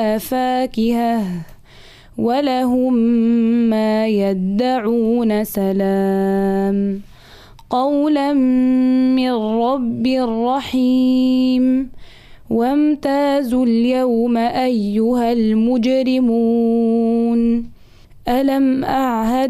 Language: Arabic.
فاكهة ولهم ما يدعون سلام قولا من رب رحيم وامتازوا اليوم أيها المجرمون ألم أعهد